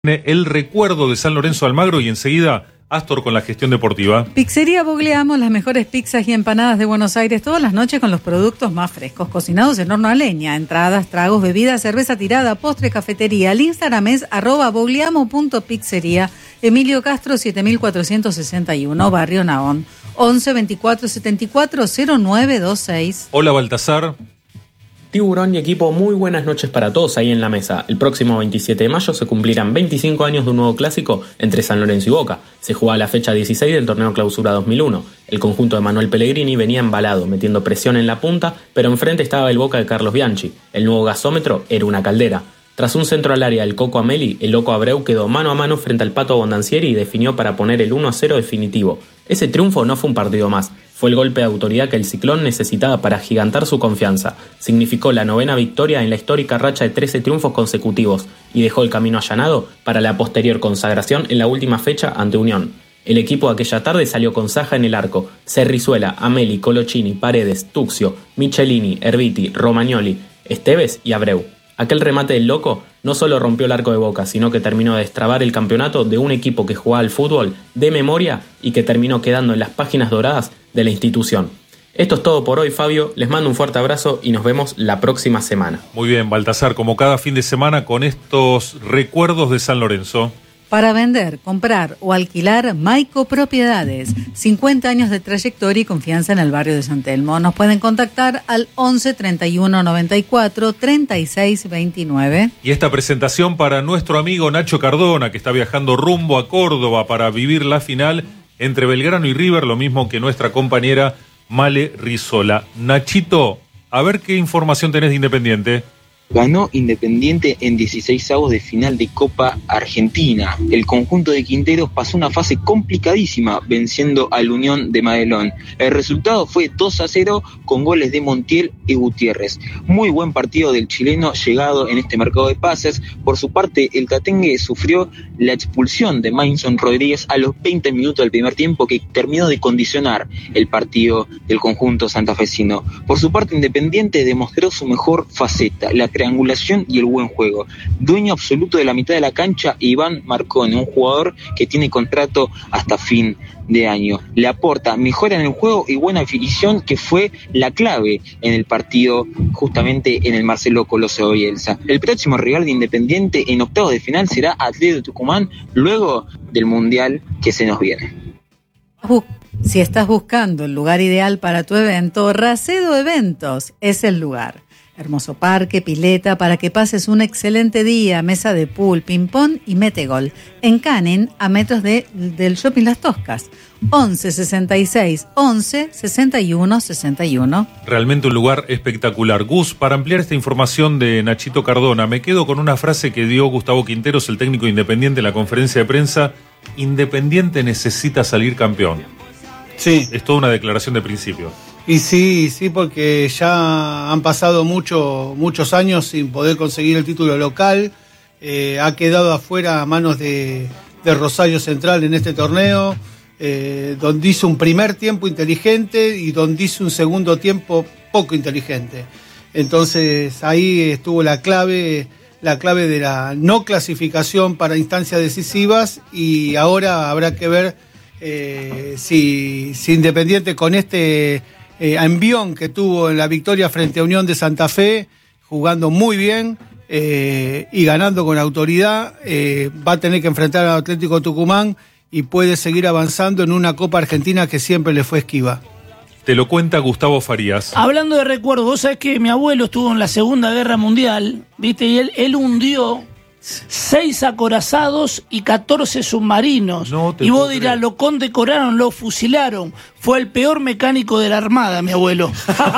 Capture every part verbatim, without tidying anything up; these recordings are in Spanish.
El recuerdo de San Lorenzo Almagro y enseguida Astor con la gestión deportiva. Pizzería Bogliamo, las mejores pizzas y empanadas de Buenos Aires todas las noches con los productos más frescos, cocinados en horno a leña, entradas, tragos, bebidas, cerveza tirada, postre, cafetería. El Instagram es arroba bogliamo punto pizzería. Emilio Castro siete mil cuatrocientos sesenta y uno, Barrio Naón, once veinticuatro setenta y cuatro cero nueve veintiséis. Hola Baltasar. Tiburón y equipo, muy buenas noches para todos ahí en la mesa. El próximo veintisiete de mayo se cumplirán veinticinco años de un nuevo clásico entre San Lorenzo y Boca. Se jugaba la fecha dieciséis del torneo Clausura dos mil uno. El conjunto de Manuel Pellegrini venía embalado, metiendo presión en la punta, pero enfrente estaba el Boca de Carlos Bianchi. El nuevo gasómetro era una caldera. Tras un centro al área del Coco Ameli, el Loco Abreu quedó mano a mano frente al Pato Bondancieri y definió para poner el uno a cero definitivo. Ese triunfo no fue un partido más, fue el golpe de autoridad que el Ciclón necesitaba para agigantar su confianza. Significó la novena victoria en la histórica racha de trece triunfos consecutivos y dejó el camino allanado para la posterior consagración en la última fecha ante Unión. El equipo de aquella tarde salió con Saja en el arco, Cerrizuela, Ameli, Colochini, Paredes, Tuxio, Michelini, Erviti, Romagnoli, Esteves y Abreu. Aquel remate del Loco no solo rompió el arco de Boca, sino que terminó de destrabar el campeonato de un equipo que jugaba al fútbol de memoria y que terminó quedando en las páginas doradas de la institución. Esto es todo por hoy, Fabio. Les mando un fuerte abrazo y nos vemos la próxima semana. Muy bien, Baltasar, como cada fin de semana con estos recuerdos de San Lorenzo. Para vender, comprar o alquilar, Maico Propiedades. cincuenta años de trayectoria y confianza en el barrio de San Telmo. Nos pueden contactar al once treinta y uno noventa y cuatro treinta y seis veintinueve. Y esta presentación para nuestro amigo Nacho Cardona, que está viajando rumbo a Córdoba para vivir la final entre Belgrano y River, lo mismo que nuestra compañera Male Rizola. Nachito, a ver qué información tenés de Independiente. Ganó Independiente en dieciseisavos de final de Copa Argentina. El conjunto de Quinteros pasó una fase complicadísima venciendo al Unión de Madelón. El resultado fue dos a cero con goles de Montiel y Gutiérrez. Muy buen partido del chileno llegado en este mercado de pases. Por su parte, el Tatengue sufrió la expulsión de Mainson Rodríguez a los veinte minutos del primer tiempo, que terminó de condicionar el partido del conjunto santafesino. Por su parte, Independiente demostró su mejor faceta, la triangulación y el buen juego. Dueño absoluto de la mitad de la cancha, Iván Marcone, un jugador que tiene contrato hasta fin de año. Le aporta mejora en el juego y buena definición, que fue la clave en el partido, justamente en el Marcelo Coloso Bielsa. El próximo rival de Independiente en octavos de final será Atlético de Tucumán, luego del Mundial que se nos viene. Si estás buscando el lugar ideal para tu evento, Racedo Eventos es el lugar. Hermoso parque, pileta, para que pases un excelente día, mesa de pool, ping-pong y metegol. En Canen, a metros de, del Shopping Las Toscas. once sesenta y seis once sesenta y uno sesenta y uno. Realmente un lugar espectacular. Gus, para ampliar esta información de Nachito Cardona, me quedo con una frase que dio Gustavo Quinteros, el técnico de Independiente, en la conferencia de prensa. Independiente necesita salir campeón. Sí. Es toda una declaración de principio. Y sí, sí, porque ya han pasado mucho, muchos años sin poder conseguir el título local. Eh, ha quedado afuera a manos de, de Rosario Central en este torneo, eh, donde hizo un primer tiempo inteligente y donde hizo un segundo tiempo poco inteligente. Entonces ahí estuvo la clave, la clave de la no clasificación para instancias decisivas, y ahora habrá que ver eh, si, si Independiente, con este Eh, envión que tuvo en la victoria frente a Unión de Santa Fe, jugando muy bien eh, y ganando con autoridad, eh, va a tener que enfrentar al Atlético Tucumán y puede seguir avanzando en una Copa Argentina que siempre le fue esquiva. Te lo cuenta Gustavo Farías. Hablando de recuerdos, vos sabés que mi abuelo estuvo en la Segunda Guerra Mundial, ¿viste? Y él, él hundió seis acorazados y catorce submarinos. No y vos dirás, lo condecoraron, lo fusilaron. Fue el peor mecánico de la Armada, mi abuelo.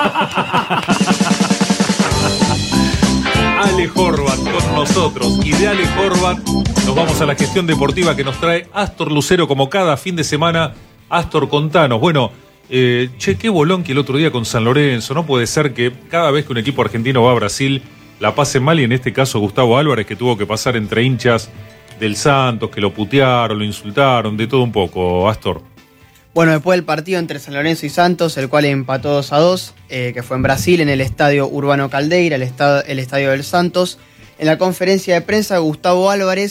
Ale Horvat con nosotros. Y de Ale Horvat nos vamos a la gestión deportiva que nos trae Astor Lucero, como cada fin de semana. Astor, contanos. Bueno, eh, che, qué bolón que el otro día con San Lorenzo. No puede ser que cada vez que un equipo argentino va a Brasil la pase mal, y en este caso Gustavo Álvarez, que tuvo que pasar entre hinchas del Santos, que lo putearon, lo insultaron, de todo un poco. Astor. Bueno, después del partido entre San Lorenzo y Santos, el cual empató dos a dos, eh, que fue en Brasil, en el Estadio Urbano Caldeira, el, estado, el Estadio del Santos, en la conferencia de prensa Gustavo Álvarez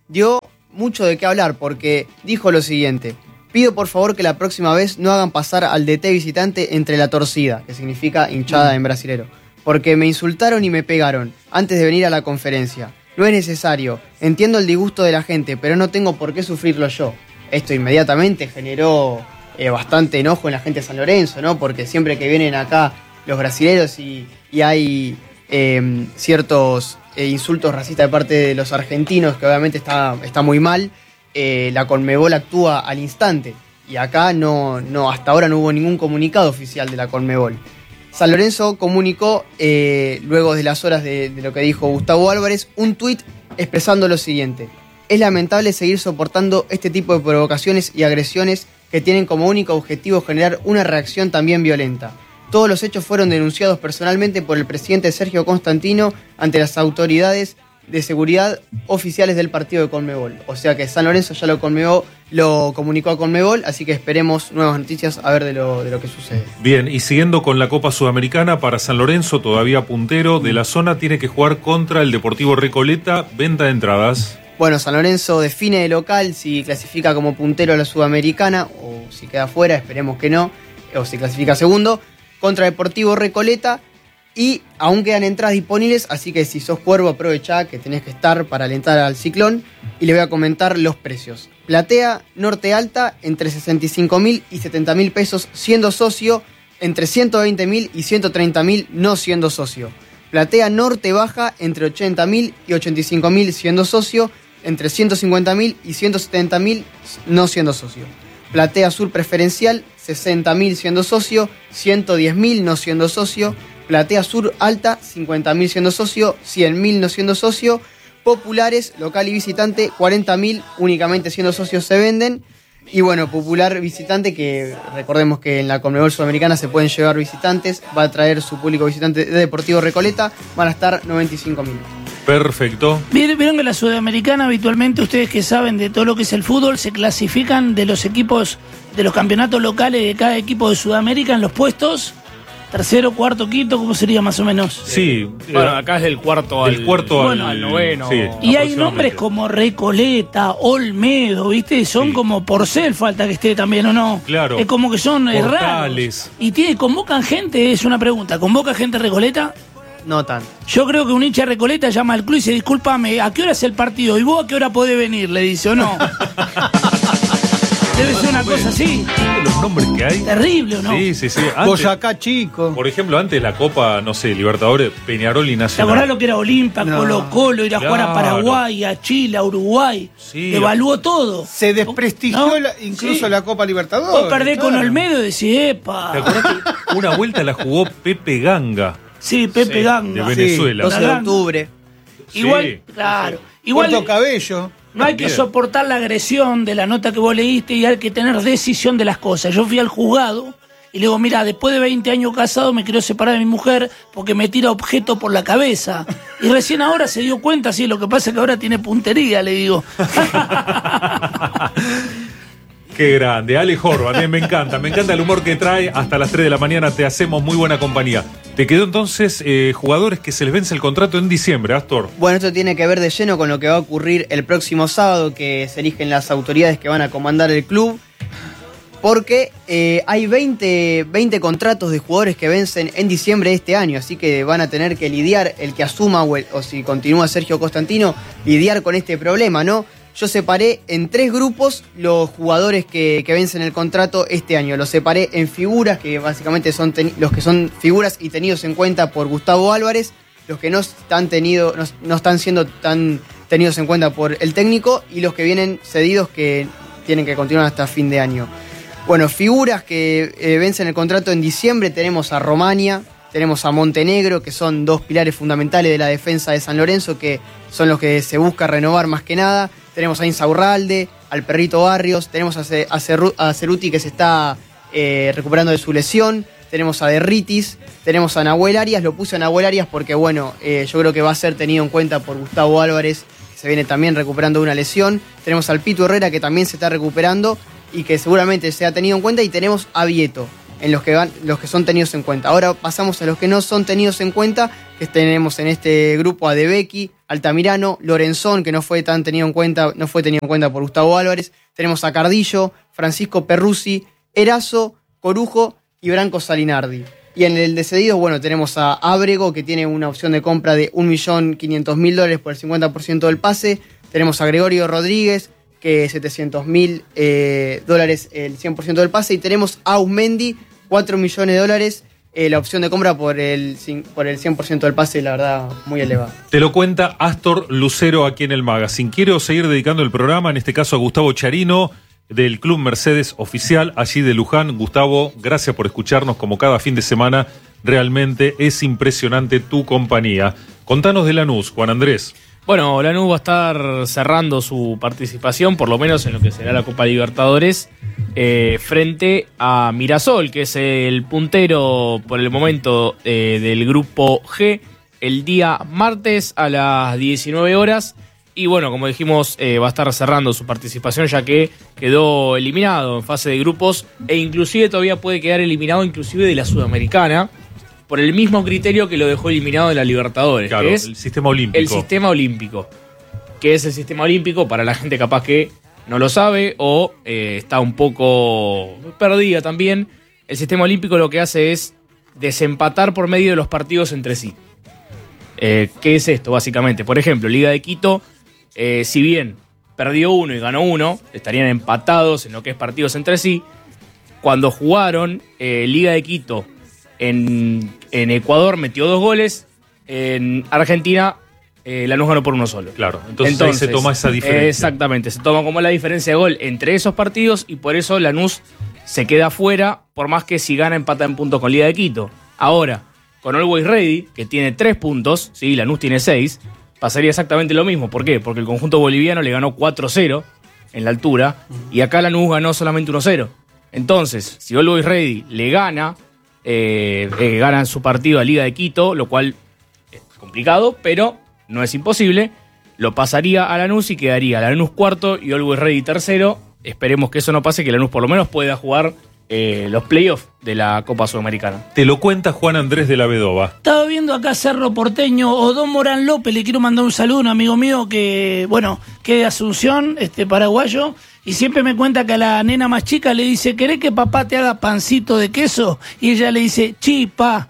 dio mucho de qué hablar porque dijo lo siguiente: pido por favor que la próxima vez no hagan pasar al D T visitante entre la torcida, que significa hinchada en brasilero, porque me insultaron y me pegaron antes de venir a la conferencia. No es necesario, entiendo el disgusto de la gente, pero no tengo por qué sufrirlo yo. Esto inmediatamente generó eh, bastante enojo en la gente de San Lorenzo, ¿no? Porque siempre que vienen acá los brasileros y, y hay eh, ciertos eh, insultos racistas de parte de los argentinos, que obviamente está, está muy mal, eh, la Conmebol actúa al instante. Y acá no, no, hasta ahora no hubo ningún comunicado oficial de la Conmebol. San Lorenzo comunicó, eh, luego de las horas de, de lo que dijo Gustavo Álvarez, un tuit expresando lo siguiente: es lamentable seguir soportando este tipo de provocaciones y agresiones que tienen como único objetivo generar una reacción también violenta. Todos los hechos fueron denunciados personalmente por el presidente Sergio Constantino ante las autoridades de seguridad oficiales del partido de Conmebol. O sea que San Lorenzo ya lo, Conmebol, lo comunicó a Conmebol, así que esperemos nuevas noticias a ver de lo, de lo que sucede. Bien, y siguiendo con la Copa Sudamericana, para San Lorenzo, todavía puntero de la zona, tiene que jugar contra el Deportivo Recoleta. Venta de entradas. Bueno, San Lorenzo define de local si clasifica como puntero a la Sudamericana o si queda fuera, esperemos que no, o si clasifica segundo, contra Deportivo Recoleta. Y aún quedan entradas disponibles, así que si sos Cuervo, aprovechá que tenés que estar para alentar al Ciclón. Y les voy a comentar los precios. Platea Norte Alta entre sesenta y cinco mil y setenta mil pesos siendo socio, entre ciento veinte mil y ciento treinta mil no siendo socio. Platea Norte Baja entre ochenta mil y ochenta y cinco mil siendo socio, entre ciento cincuenta mil y ciento setenta mil no siendo socio. Platea Sur Preferencial, sesenta mil siendo socio, ciento diez mil no siendo socio. Platea Sur Alta, cincuenta mil siendo socio, cien mil no siendo socio. Populares, local y visitante, cuarenta mil únicamente siendo socios se venden. Y bueno, Popular visitante, que recordemos que en la Conmebol Sudamericana se pueden llevar visitantes, va a traer su público visitante de Deportivo Recoleta, van a estar noventa y cinco mil. Perfecto. Vieron que la Sudamericana habitualmente, ustedes que saben de todo lo que es el fútbol, se clasifican de los equipos, de los campeonatos locales de cada equipo de Sudamérica en los puestos. Tercero, cuarto, quinto, ¿cómo sería más o menos? Sí. Bueno, acá es del cuarto del al, cuarto bueno, al, al noveno. Sí, y hay nombres como Recoleta, Olmedo, ¿viste? Son Sí. como Porcel, falta que esté también, ¿o no? Claro. Es como que son eh, Portales. raros. Y tiene, convocan gente, es una pregunta, ¿convoca gente Recoleta? No tanto. Yo creo que un hincha de Recoleta llama al club y dice, discúlpame, ¿a qué hora es el partido? ¿Y vos a qué hora podés venir? Le dice, ¿o no? Debe ser una cosa así. Los nombres que hay. Terrible, ¿o no? Sí, sí, sí. Antes, Boyacá Chico. por ejemplo, antes la Copa, no sé, Libertadores, Peñarol y ¿Te Nacional. acordás lo que era Olimpa, No. Colo Colo, ir a jugar a Claro. Paraguay, a Chile, a Uruguay? Sí. Evaluó todo. Se desprestigió ¿No? la- incluso Sí. la Copa Libertadores. Vos perdés con claro. Olmedo y decís, epa. ¿Te acordás que una vuelta la jugó Pepe Ganga Sí, Pepe Sí, Ganga. de Venezuela? doce de octubre. Igual, Sí. claro. Igual Puerto Cabello. no hay que Bien. soportar la agresión de la nota que vos leíste y hay que tener decisión de las cosas. Yo fui al juzgado y le digo, mira, después de veinte años casado me quiero separar de mi mujer porque me tira objeto por la cabeza. Y recién ahora se dio cuenta, sí, lo que pasa es que ahora tiene puntería, le digo. Qué grande, Ale Horvath, eh, me encanta, me encanta el humor que trae. Hasta las tres de la mañana te hacemos muy buena compañía. Te quedó entonces eh, jugadores que se les vence el contrato en diciembre, Astor. Bueno, esto tiene que ver de lleno con lo que va a ocurrir el próximo sábado, que se eligen las autoridades que van a comandar el club, porque eh, hay veinte, veinte contratos de jugadores que vencen en diciembre de este año, así que van a tener que lidiar, el que asuma o, el- o si continúa Sergio Constantino, lidiar con este problema, ¿no? Yo separé en tres grupos los jugadores que, que vencen el contrato este año. Los separé en figuras, que básicamente son teni- los que son figuras y tenidos en cuenta por Gustavo Álvarez, los que no están, tenido, no, no están siendo tan tenidos en cuenta por el técnico, y los que vienen cedidos que tienen que continuar hasta fin de año. Bueno, figuras que eh, vencen el contrato en diciembre, tenemos a Romania, tenemos a Montenegro, que son dos pilares fundamentales de la defensa de San Lorenzo, que son los que se busca renovar más que nada. Tenemos a Insaurralde, al Perrito Barrios, tenemos a, Ce- a, Cerru- a Ceruti, que se está eh, recuperando de su lesión, tenemos a Derritis, tenemos a Nahuel Arias. Lo puse a Nahuel Arias porque, bueno, eh, yo creo que va a ser tenido en cuenta por Gustavo Álvarez, que se viene también recuperando de una lesión. Tenemos al Pito Herrera, que también se está recuperando y que seguramente se ha tenido en cuenta, y tenemos a Vieto, en los que van, los que son tenidos en cuenta. Ahora pasamos a los que no son tenidos en cuenta, que tenemos en este grupo a De Becchi, Altamirano, Lorenzón, que no fue tan tenido en cuenta, no fue tenido en cuenta por Gustavo Álvarez. Tenemos a Cardillo, Francisco Perruzzi, Erazo, Corujo y Branco Salinardi. Y en el de cedidos, bueno, tenemos a Ábrego, que tiene una opción de compra de un millón quinientos mil dólares por el cincuenta por ciento del pase. Tenemos a Gregorio Rodríguez, que setecientos mil eh, dólares el cien por ciento del pase. Y tenemos a Ausmendi, cuatro millones de dólares, eh, la opción de compra por el, por el cien por ciento del pase, la verdad, muy elevada. Te lo cuenta Astor Lucero aquí en el Magazine. Quiero seguir dedicando el programa, en este caso a Gustavo Charino, del Club Mercedes Oficial, allí de Luján. Gustavo, gracias por escucharnos como cada fin de semana. Realmente es impresionante tu compañía. Contanos de Lanús, Juan Andrés. Bueno, Lanús va a estar cerrando su participación, por lo menos en lo que será la Copa Libertadores, eh, frente a Mirasol, que es el puntero por el momento eh, del grupo G, el día martes a las diecinueve horas. Y bueno, como dijimos, eh, va a estar cerrando su participación, ya que quedó eliminado en fase de grupos e inclusive todavía puede quedar eliminado inclusive de la Sudamericana, por el mismo criterio que lo dejó eliminado de la Libertadores. Claro, que es el sistema olímpico. El sistema olímpico. ¿Qué es el sistema olímpico? Para la gente capaz que no lo sabe o eh, está un poco perdida también. El sistema olímpico lo que hace es desempatar por medio de los partidos entre sí. Eh, ¿Qué es esto, básicamente? Por ejemplo, Liga de Quito, eh, si bien perdió uno y ganó uno, estarían empatados en lo que es partidos entre sí. Cuando jugaron, eh, Liga de Quito en, en Ecuador metió dos goles, en Argentina eh, Lanús ganó por uno solo. Claro, entonces, entonces ahí se toma esa diferencia. Exactamente, se toma como la diferencia de gol entre esos partidos y por eso Lanús se queda afuera, por más que si gana empata en puntos con Liga de Quito. Ahora, con Always Ready, que tiene tres puntos, ¿sí? Lanús tiene seis, pasaría exactamente lo mismo. ¿Por qué? Porque el conjunto boliviano le ganó cuatro cero en la altura y acá Lanús ganó solamente uno cero. Entonces, si Always Ready le gana, eh, eh, gana su partido a Liga de Quito, lo cual es complicado, pero no es imposible, lo pasaría a Lanús y quedaría Lanús cuarto y Always Ready tercero. Esperemos que eso no pase, que Lanús por lo menos pueda jugar Eh, los playoffs de la Copa Sudamericana. Te lo cuenta Juan Andrés de la Vedova. Estaba viendo acá Cerro Porteño, Odón Morán López, le quiero mandar un saludo a un amigo mío que, bueno, que es de Asunción, este paraguayo, y siempre me cuenta que a la nena más chica le dice, ¿querés que papá te haga pancito de queso? Y ella le dice, chipa.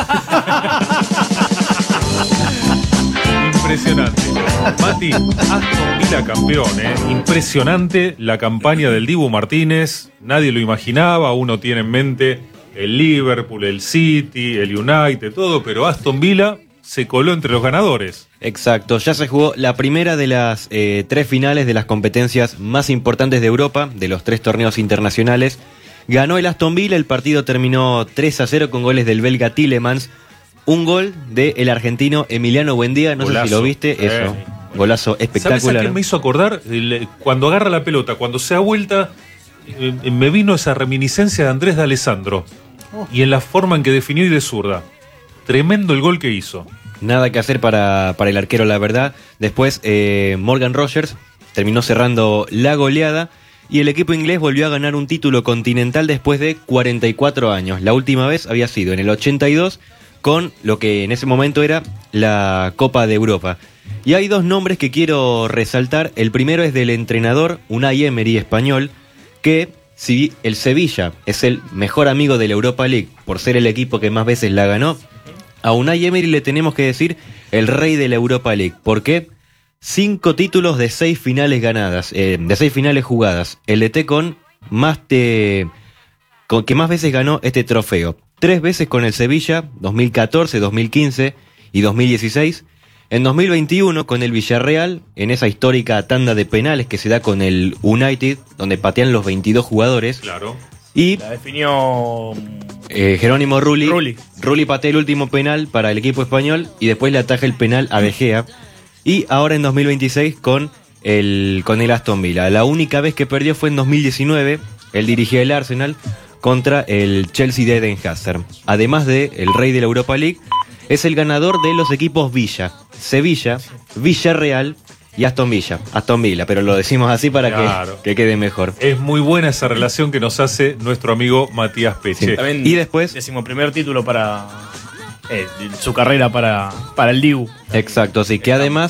Impresionante. Mati, Aston Villa campeón, ¿eh? Impresionante la campaña del Dibu Martínez. Nadie lo imaginaba. Uno tiene en mente el Liverpool, el City, el United, todo, pero Aston Villa se coló entre los ganadores. Exacto, ya se jugó la primera de las eh, tres finales de las competencias más importantes de Europa, de los tres torneos internacionales. Ganó el Aston Villa, el partido terminó tres a cero con goles del belga Tielemans. Un gol del argentino Emiliano Buendía, no golazo. Sé si lo viste, eso, eh. Golazo espectacular. ¿Sabes a quién me hizo acordar? Cuando agarra la pelota, cuando se da vuelta, eh, me vino esa reminiscencia de Andrés D'Alessandro. Oh. Y en la forma en que definió y de zurda. Tremendo el gol que hizo. Nada que hacer para, para el arquero, la verdad. Después eh, Morgan Rogers terminó cerrando la goleada y el equipo inglés volvió a ganar un título continental después de cuarenta y cuatro años. La última vez había sido en el ochenta y dos, con lo que en ese momento era la Copa de Europa. Y hay dos nombres que quiero resaltar. El primero es del entrenador Unai Emery, español, que si el Sevilla es el mejor amigo de la Europa League por ser el equipo que más veces la ganó, a Unai Emery le tenemos que decir el rey de la Europa League. ¿Por qué? Cinco títulos de seis finales ganadas, eh, de seis finales jugadas. El D T con más te, con que más veces ganó este trofeo. Tres veces con el Sevilla, dos mil catorce, dos mil quince y dos mil dieciséis. En dos mil veintiuno con el Villarreal, en esa histórica tanda de penales que se da con el United, donde patean los veintidós jugadores. Claro. Y la definió eh, Jerónimo Rulli. Rulli. Rulli patea el último penal para el equipo español y después le ataja el penal a De Gea. Y ahora en dos mil veintiséis con el, con el Aston Villa. La única vez que perdió fue en dos mil diecinueve. Él dirigía el Arsenal contra el Chelsea de Eden Hazard. Además de el rey de la Europa League, es el ganador de los equipos Villa, Sevilla, Villarreal y Aston Villa. Aston Villa, pero lo decimos así para claro. que, que quede mejor. Es muy buena esa relación que nos hace nuestro amigo Matías Peche. Sí. También y después, decimoprimer título para eh, su carrera para, para el Dibu. Exacto, sí, que además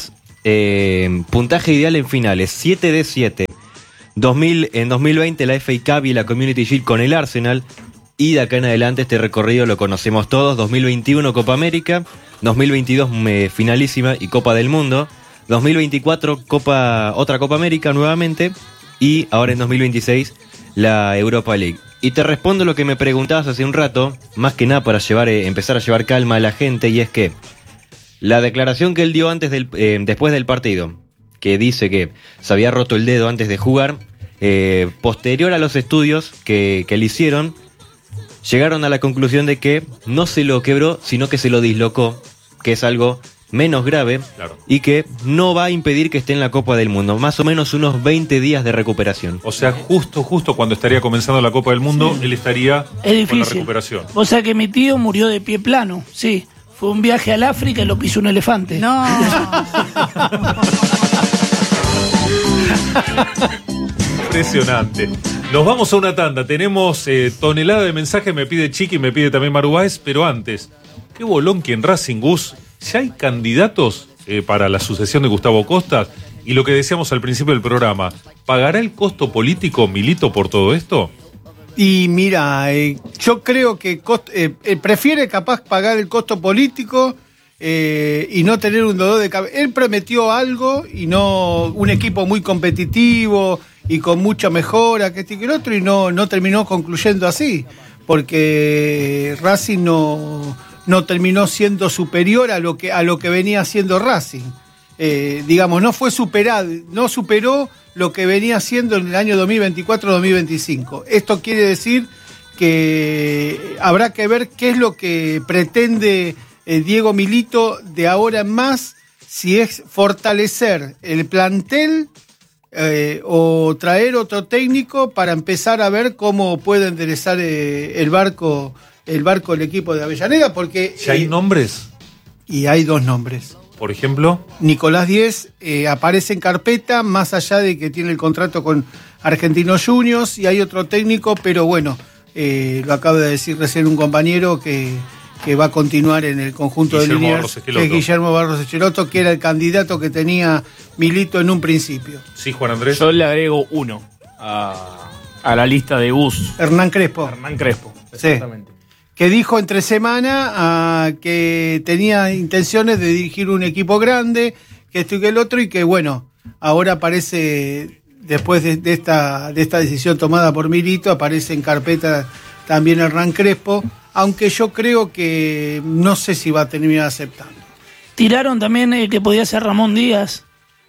Eh, puntaje ideal en finales, siete de siete. dos mil, en dos mil veinte la F A Cup y la Community Shield con el Arsenal. Y de acá en adelante este recorrido lo conocemos todos. dos mil veintiuno Copa América, dos mil veintidós eh, finalísima y Copa del Mundo, dos mil veinticuatro Copa, otra Copa América nuevamente, y ahora en dos mil veintiséis la Europa League. Y te respondo lo que me preguntabas hace un rato, más que nada para llevar, eh, empezar a llevar calma a la gente, y es que la declaración que él dio antes del, eh, después del partido, que dice que se había roto el dedo antes de jugar, eh, posterior a los estudios que, que le hicieron, llegaron a la conclusión de que no se lo quebró, sino que se lo dislocó, que es algo menos grave, claro, y que no va a impedir que esté en la Copa del Mundo. Más o menos unos veinte días de recuperación. O sea, justo, justo cuando estaría comenzando la Copa del Mundo, sí, él estaría con la recuperación. O sea que mi tío murió de pie plano, sí. Fue un viaje al África y lo pisó un elefante. No. Impresionante. Nos vamos a una tanda. Tenemos eh, tonelada de mensajes. Me pide Chiqui, me pide también Maru Báez. Pero antes, qué bolón que en Racing, Gus, ya hay candidatos eh, para la sucesión de Gustavo Costas. Y lo que decíamos al principio del programa, ¿pagará el costo político Milito por todo esto? Y mira, eh, yo creo que cost, eh, eh, prefiere capaz pagar el costo político eh, y no tener un dolor de cabeza. Él prometió algo y no un equipo muy competitivo y con mucha mejora que este y que el otro, y no, no terminó concluyendo así, porque Racing no, no terminó siendo superior a lo que, a lo que venía haciendo Racing. Eh, digamos, no fue superado, no superó lo que venía haciendo en el año dos mil veinticuatro dos mil veinticinco. Esto quiere decir que habrá que ver qué es lo que pretende eh, Diego Milito de ahora en más, si es fortalecer el plantel eh, o traer otro técnico para empezar a ver cómo puede enderezar eh, el barco el barco del equipo de Avellaneda, porque ¿ya hay eh, nombres? Y hay dos nombres. Por ejemplo, Nicolás Díez eh, aparece en carpeta, más allá de que tiene el contrato con Argentinos Juniors, y hay otro técnico, pero bueno, eh, lo acaba de decir recién un compañero que, que va a continuar en el conjunto Guillermo de Liniers, que es Guillermo Barros Esqueloto, que era el candidato que tenía Milito en un principio. Sí, Juan Andrés. Yo le agrego uno a, a la lista de Bus. Hernán Crespo. Hernán Crespo, exactamente. Sí. Que dijo entre semana uh, que tenía intenciones de dirigir un equipo grande, que esto y que el otro, y que bueno, ahora aparece, después de, de, esta, de esta decisión tomada por Milito, aparece en carpeta también Hernán Crespo, aunque yo creo que no sé si va a terminar aceptando. Tiraron también eh, que podía ser Ramón Díaz.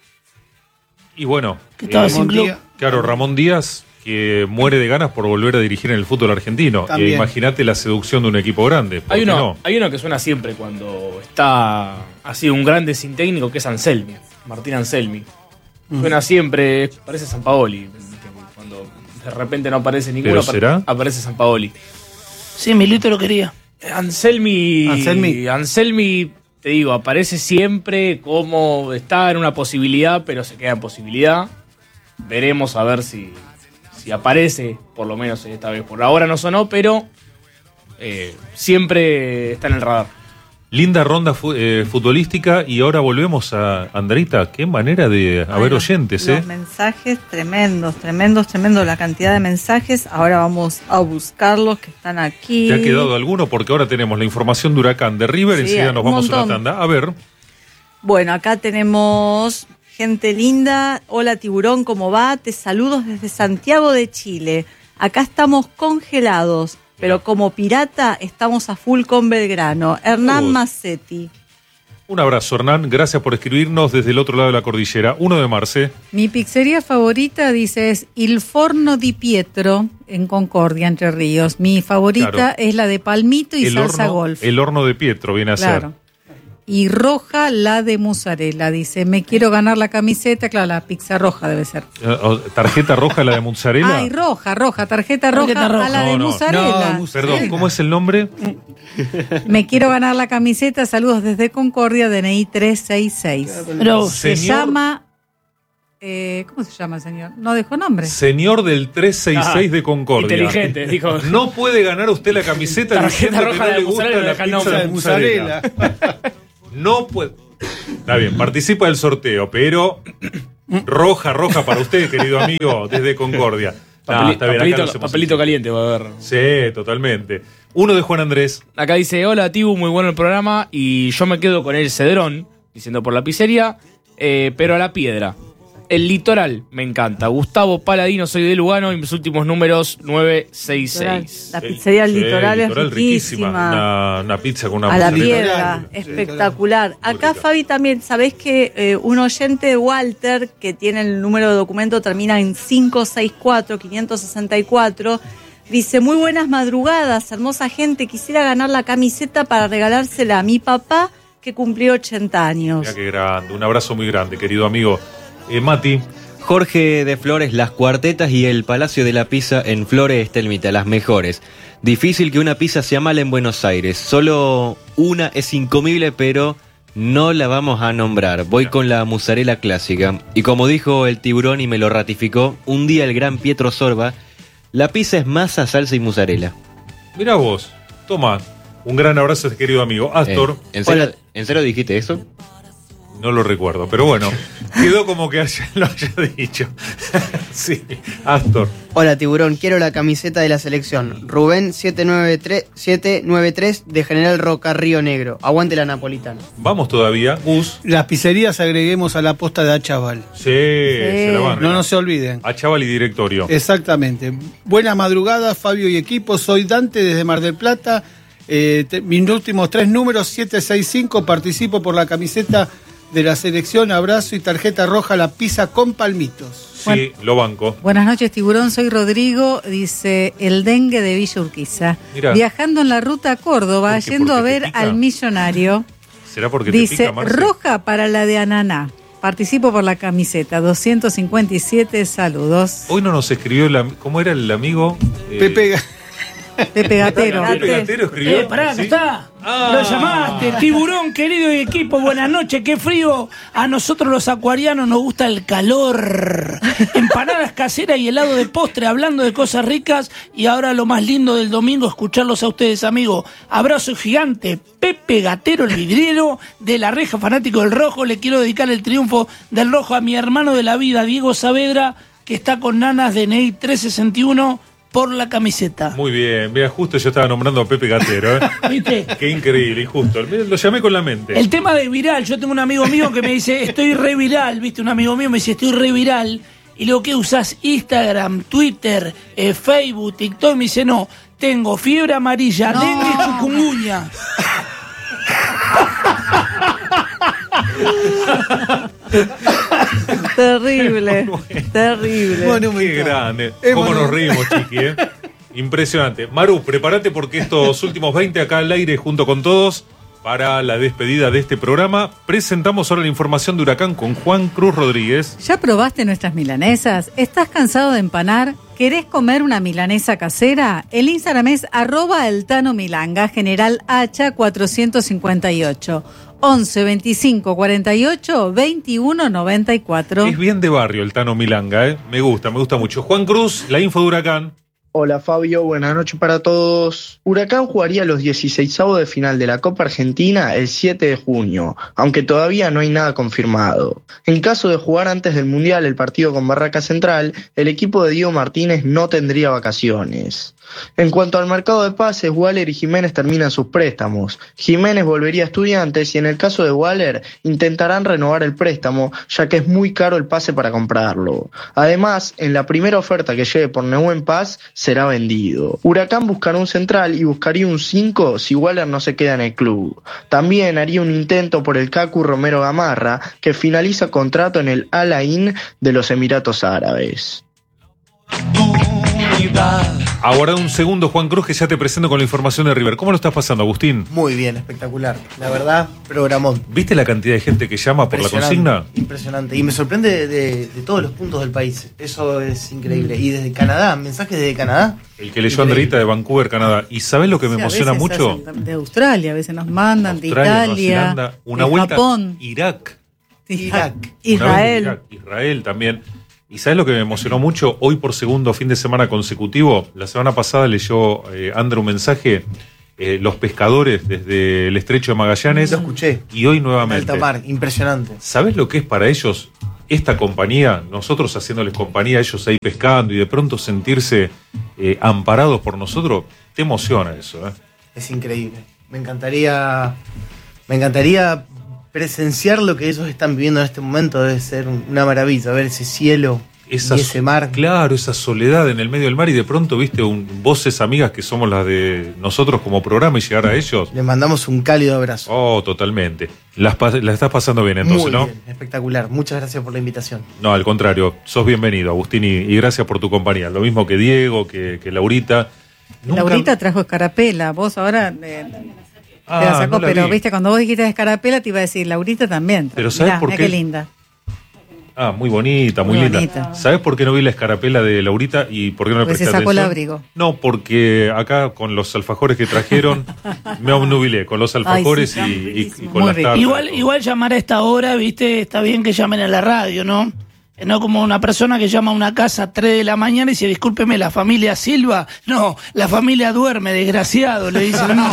Y bueno, que estaba eh, sin club. Díaz, claro, Ramón Díaz, que muere de ganas por volver a dirigir en el fútbol argentino. Eh, Imagínate la seducción de un equipo grande. Hay uno, no? hay uno que suena siempre cuando está así un grande sin técnico, que es Anselmi, Martín Anselmi. Mm. Suena siempre, parece Sampaoli. Cuando de repente no aparece ninguno, ¿será? aparece Sampaoli. Sí, Milito lo quería. Anselmi, Anselmi, Anselmi, te digo, aparece siempre como está en una posibilidad, pero se queda en posibilidad. Veremos a ver si... si aparece, por lo menos esta vez. Por ahora no sonó, pero eh, siempre está en el radar. Linda ronda fu- eh, futbolística, y ahora volvemos a Andreita. Qué manera de bueno, haber oyentes, los ¿eh? mensajes tremendos, tremendos, tremendos, la cantidad de mensajes. Ahora vamos a buscarlos que están aquí. ¿Te ha quedado alguno? Porque ahora tenemos la información de Huracán de River, Sí, enseguida nos un vamos montón. a una tanda. A ver. Bueno, acá tenemos gente linda. Hola Tiburón, ¿cómo va? Te saludos desde Santiago de Chile. Acá estamos congelados, pero como pirata estamos a full con Belgrano. Hernán Oh. Massetti. Un abrazo, Hernán. Gracias por escribirnos desde el otro lado de la cordillera. uno de Marce. Mi pizzería favorita, dice, es Il Forno di Pietro, en Concordia, Entre Ríos. Mi favorita Claro. es la de palmito y El salsa horno, golf. el horno de Pietro viene a Claro. Y roja la de mozzarella, dice, me quiero ganar la camiseta, claro, la pizza roja debe ser. ser. Eh, oh, ¿Tarjeta roja la de mozzarella? Ay, roja, roja, tarjeta, Tarjeta roja, roja. a la de No, no. mozzarella. No, Perdón, ¿cómo es el nombre? Me quiero ganar la camiseta, saludos desde Concordia, D N I trescientos sesenta y seis. Pero, Se Señor- llama, eh, ¿cómo se llama el señor? No dejó nombre. Señor del trescientos sesenta y seis de Concordia. Inteligente, dijo. No puede ganar usted la camiseta Tarjeta diciendo que roja no de le gusta mozzarella, la deja el pizza nombre. de mozzarella. No puede. Está bien, participa del sorteo, pero roja, roja para usted, querido amigo, desde Concordia. Papeli- No, está bien, acá papelito no se papelito caliente va a haber. Sí, totalmente. Uno de Juan Andrés. Acá dice, hola Tibu, muy bueno el programa. Y yo me quedo con el Cedrón, diciendo por la pizzería, eh, pero a la piedra. El Litoral, me encanta. Gustavo Paladino, soy de Lugano y mis últimos números nueve seis seis. La pizzería del Sí, Litoral es Litoral riquísima. Una, una pizza con una A la mozzarella. piedra, espectacular. Acá, Fabi, también, ¿sabés que eh, un oyente, Walter, que tiene el número de documento, termina en cinco seis cuatro, quinientos sesenta y cuatro, dice, muy buenas madrugadas, hermosa gente, quisiera ganar la camiseta para regalársela a mi papá, que cumplió ochenta años. Mira qué grande, un abrazo muy grande, querido amigo. Eh, Mati. Jorge de Flores, Las Cuartetas y el Palacio de la Pizza en Flores Estelmita, las mejores. Difícil que una pizza sea mala en Buenos Aires. Solo una es incomible, pero no la vamos a nombrar. Voy con la mozzarella clásica. Y como dijo el tiburón y me lo ratificó, un día el gran Pietro Sorba, la pizza es masa, salsa y mozzarella. Mira vos, toma, un gran abrazo, querido amigo. Astor. Eh, ¿en, serio, ¿En serio dijiste eso? No lo recuerdo, pero bueno, quedó como que haya, lo haya dicho. Sí, Astor. Hola Tiburón, quiero la camiseta de la selección. Rubén siete nueve tres de General Roca, Río Negro. Aguante la napolitana. Vamos todavía, Gus. Las pizzerías agreguemos a la posta de Achaval. Sí, se la van. No, no se olviden. Achaval y directorio. Exactamente. Buena madrugada, Fabio y equipo. Soy Dante desde Mar del Plata. Eh, te, mis últimos tres números, siete seis cinco. Participo por la camiseta de la selección. Abrazo y tarjeta roja, la pizza con palmitos. Sí, Bueno. lo banco. Buenas noches, Tiburón. Soy Rodrigo. Dice el dengue de Villa Urquiza. Mirá. Viajando en la ruta a Córdoba, ¿Por qué? yendo a ¿Porque te ver pica? al millonario. ¿Será porque te Dice pica, Marce? roja para la de Ananá. Participo por la camiseta. doscientos cincuenta y siete. Saludos. Hoy no nos escribió, el, am- ¿cómo era el amigo? Eh, Pepe. Pepe Gatero. Pepe Gatero escribió. Eh, pará, ¿sí? ¿no está? Ah. Lo llamaste, Tiburón, querido y equipo, buenas noches, qué frío. A nosotros los acuarianos nos gusta el calor. Empanadas caseras y helado de postre, hablando de cosas ricas. Y ahora lo más lindo del domingo, escucharlos a ustedes, amigos. Abrazo gigante, Pepe Gatero, el vidriero de La Reja, fanático del rojo. Le quiero dedicar el triunfo del rojo a mi hermano de la vida, Diego Saavedra, que está con nanas de N E I trescientos sesenta y uno. Por la camiseta. Muy bien, mira, justo yo estaba nombrando a Pepe Gatero, ¿eh? ¿Viste? Qué increíble, y justo. Lo llamé con la mente. El tema de viral, yo tengo un amigo mío que me dice, estoy re viral, ¿viste? Un amigo mío me dice, estoy re viral. Y luego, ¿qué usás? Instagram, Twitter, eh, Facebook, TikTok. Me dice, no, tengo fiebre amarilla, No. dengue y chikungunya. Terrible. Terrible. Bueno, Qué grande. Eh, ¿Cómo bueno. nos reímos, chiqui, eh? Impresionante. Maru, prepárate porque estos últimos veinte acá al aire junto con todos para la despedida de este programa. Presentamos ahora la información de Huracán con Juan Cruz Rodríguez. ¿Ya probaste nuestras milanesas? ¿Estás cansado de empanar? ¿Querés comer una milanesa casera? El Instagram es arroba el Tano Milanga, General Hacha cuatrocientos cincuenta y ocho. once veinticinco cuarenta y ocho veintiuno noventa y cuatro. Es bien de barrio el Tano Milanga, ¿eh? Me gusta, me gusta mucho. Juan Cruz, la info de Huracán. Hola Fabio, buenas noches para todos. Huracán jugaría los dieciseisavos de final de la Copa Argentina el siete de junio, aunque todavía no hay nada confirmado. En caso de jugar antes del Mundial el partido con Barraca Central, el equipo de Diego Martínez no tendría vacaciones. En cuanto al mercado de pases, Waller y Jiménez terminan sus préstamos. Jiménez volvería a Estudiantes y en el caso de Waller intentarán renovar el préstamo, ya que es muy caro el pase para comprarlo. Además, en la primera oferta que llegue por Nehuen Paz, será vendido. Huracán buscará un central y buscaría un cinco si Waller no se queda en el club. También haría un intento por el Cacu Romero Gamarra, que finaliza contrato en el Al Ain de los Emiratos Árabes. Ahora un segundo, Juan Cruz, que ya te presento con la información de River. ¿Cómo lo estás pasando, Agustín? Muy bien, espectacular. La verdad, programón. ¿Viste la cantidad de gente que llama por la consigna? Impresionante. Y me sorprende de, de, de todos los puntos del país. Eso es increíble. Y desde Canadá, mensajes desde Canadá. El que leyó Andreita de Vancouver, Canadá. ¿Y sabés lo que me Sí, a emociona veces mucho? hacen De Australia, a veces nos mandan, Australia, de Nueva Italia, Zelanda, una de vuelta, Japón, Irak. Irak. Una vez Israel. Irak, Israel también. ¿Y sabes lo que me emocionó mucho? Hoy por segundo fin de semana consecutivo, la semana pasada leyó eh, Andrew un mensaje eh, los pescadores desde el Estrecho de Magallanes. Lo escuché. Y hoy nuevamente. Alta mar, impresionante. ¿Sabés lo que es para ellos esta compañía? Nosotros haciéndoles compañía, ellos ahí pescando y de pronto sentirse eh, amparados por nosotros. Te emociona eso, ¿eh? Es increíble. Me encantaría, me encantaría presenciar lo que ellos están viviendo en este momento. Debe ser una maravilla, ver ese cielo esa, y ese mar. Claro, esa soledad en el medio del mar y de pronto, viste, un, voces amigas que somos las de nosotros como programa y llegar a ellos. Les mandamos un cálido abrazo. Oh, totalmente. Las, la estás pasando bien entonces, Muy ¿no? bien, espectacular. Muchas gracias por la invitación. No, al contrario, sos bienvenido, Agustín, y, y gracias por tu compañía. Lo mismo que Diego, que, que Laurita. Nunca... Laurita trajo escarapela, vos ahora... Eh... Ah, te la sacó, no la pero vi. viste, cuando vos dijiste escarapela te iba a decir, Laurita también. Pero ¿sabes mirá, por mirá qué? qué linda. Ah, muy bonita, muy, Muy linda. bonita. ¿Sabes por qué no vi la escarapela de Laurita y por qué no le Pues presté se sacó el atención? abrigo. No, porque acá con los alfajores que trajeron me obnubilé con los alfajores Ay, sí, y, y- y con Muy las rico. tartas. Igual, igual llamar a esta hora, viste, está bien que llamen a la radio, ¿no? No como una persona que llama a una casa a tres de la mañana y dice, discúlpeme, ¿la familia Silva? No, la familia duerme, desgraciado, le dicen, no.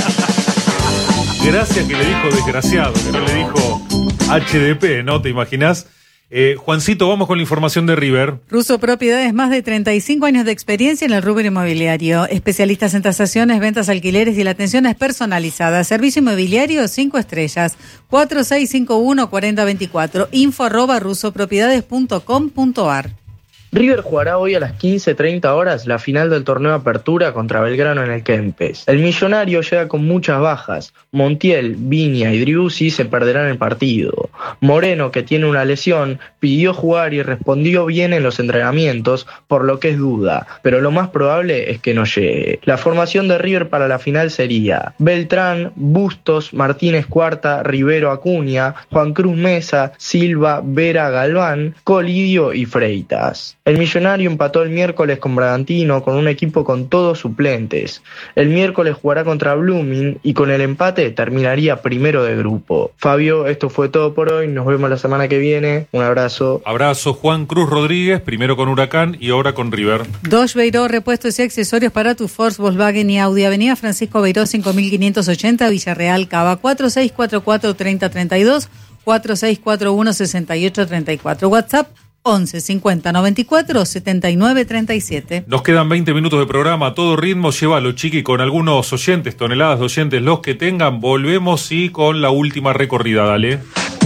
Gracias que le dijo desgraciado, que no le dijo H D P, ¿no? ¿Te imaginás? Eh, Juancito, vamos con la información de River. Russo Propiedades, más de treinta y cinco años de experiencia en el rubro inmobiliario. Especialistas en tasaciones, ventas, alquileres y la atención es personalizada. Servicio inmobiliario cinco estrellas. cuatro seis cinco uno, cuatro cero dos cuatro. Info arroba rusopropiedades punto com punto ar. River jugará hoy a las quince treinta horas la final del torneo Apertura contra Belgrano en el Kempes. El millonario llega con muchas bajas. Montiel, Viña y Driussi se perderán el partido. Moreno, que tiene una lesión, pidió jugar y respondió bien en los entrenamientos, por lo que es duda, pero lo más probable es que no llegue. La formación de River para la final sería Beltrán, Bustos, Martínez Cuarta, Rivero Acuña, Juan Cruz Mesa, Silva, Vera Galván, Colidio y Freitas. El millonario empató el miércoles con Bragantino con un equipo con todos suplentes. El miércoles jugará contra Blooming y con el empate terminaría primero de grupo. Fabio, esto fue todo por hoy. Nos vemos la semana que viene. Un abrazo. Abrazo, Juan Cruz Rodríguez, primero con Huracán y ahora con River. Dodge Beiró, repuestos y accesorios para tu Ford, Volkswagen y Audi. Avenida Francisco Beiró, cinco mil quinientos ochenta, Villarreal, Cava. cuatro seis cuatro cuatro, tres cero tres dos, cuatro seis cuatro uno, seis ocho tres cuatro. WhatsApp once cincuenta noventa y cuatro setenta y nueve treinta y siete. Nos quedan veinte minutos de programa a todo ritmo. Llévalo, chiqui, con algunos oyentes, toneladas de oyentes, los que tengan. Volvemos y con la última recorrida, dale.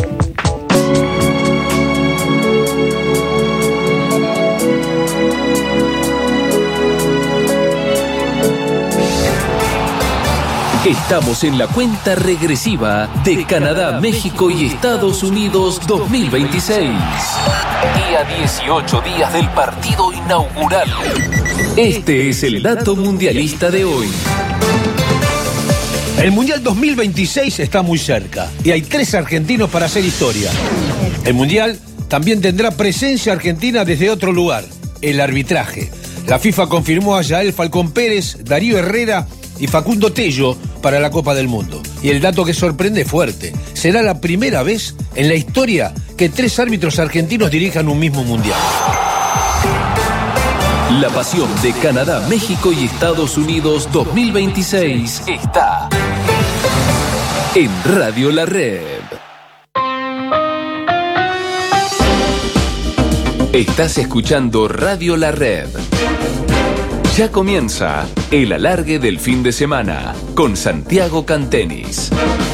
Estamos en la cuenta regresiva de Canadá, México y Estados Unidos dos mil veintiséis. Y a dieciocho días del partido inaugural. Este es el dato mundialista de hoy. El Mundial dos mil veintiséis está muy cerca y hay tres argentinos para hacer historia. El Mundial también tendrá presencia argentina desde otro lugar, el arbitraje. La FIFA confirmó a Yael Falcón Pérez, Darío Herrera y Facundo Tello para la Copa del Mundo. Y el dato que sorprende fuerte, será la primera vez en la historia que tres árbitros argentinos dirijan un mismo mundial. La pasión de Canadá, México y Estados Unidos dos mil veintiséis está en Radio La Red. Estás escuchando Radio La Red. Ya comienza el alargue del fin de semana con Santiago Cantenis.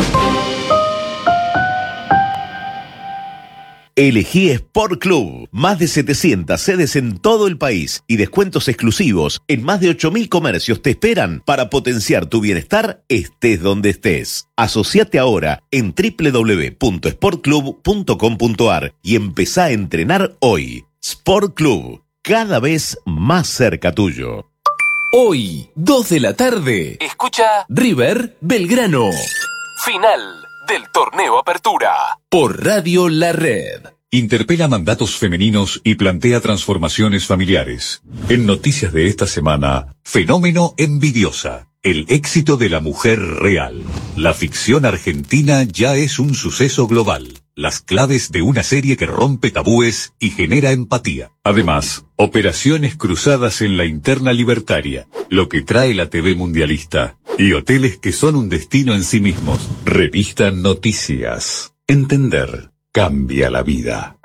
Elegí Sport Club. Más de setecientas sedes en todo el país y descuentos exclusivos en más de ocho mil comercios te esperan para potenciar tu bienestar estés donde estés. Asociate ahora en doble u doble u doble u punto sport club punto com punto ar y empezá a entrenar hoy. Sport Club, cada vez más cerca tuyo. Hoy, dos de la tarde, escucha River Belgrano. Final del torneo Apertura por Radio La Red. Interpela mandatos femeninos y plantea transformaciones familiares. En noticias de esta semana, fenómeno envidiosa. El éxito de la mujer real. La ficción argentina ya es un suceso global. Las claves de una serie que rompe tabúes y genera empatía. Además, operaciones cruzadas en la interna libertaria, lo que trae la T V mundialista. Y hoteles que son un destino en sí mismos. Revista Noticias. Entender cambia la vida.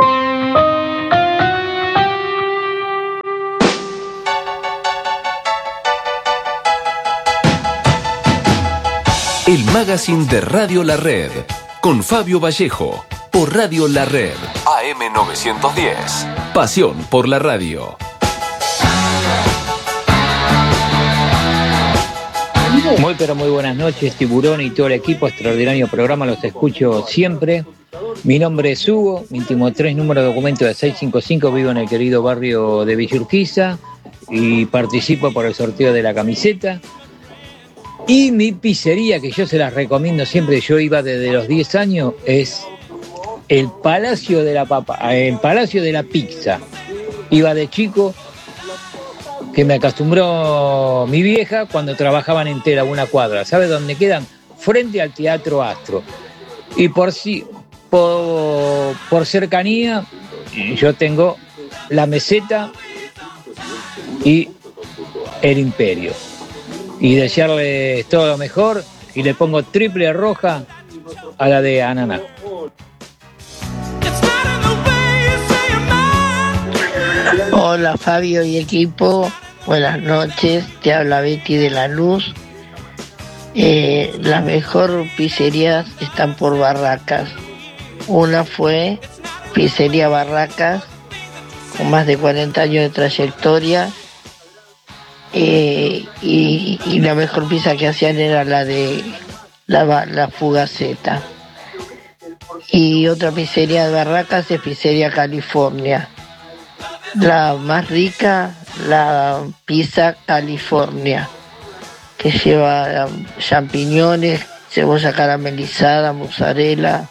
El magazine de Radio La Red, con Fabio Vallejo, por Radio La Red, A M novecientos diez. Pasión por la radio. Muy pero muy buenas noches, Tiburón y todo el equipo, extraordinario programa, los escucho siempre. Mi nombre es Hugo, mi último tres número de documento de seiscientos cincuenta y cinco, vivo en el querido barrio de Villa Urquiza y participo por el sorteo de la camiseta. Y mi pizzería, que yo se las recomiendo siempre, yo iba desde los diez años, es el Palacio de la Papa, el Palacio de la Pizza. Iba de chico, que me acostumbró mi vieja cuando trabajaban en Tela, una cuadra. ¿Sabe dónde quedan? Frente al Teatro Astro. Y por si, por, por cercanía, yo tengo la Meseta y el Imperio. Y desearles todo lo mejor, y le pongo triple roja a la de ananá. Hola Fabio y equipo, buenas noches, te habla Betty de Lanús. Eh, las mejores pizzerías están por Barracas. Una fue Pizzería Barracas, con más de cuarenta años de trayectoria. Eh, y, y la mejor pizza que hacían era la de la, la Fugaceta. Y otra pizzería de Barracas es Pizzería California. La más rica, la pizza California, que lleva champiñones, cebolla caramelizada, mozzarella.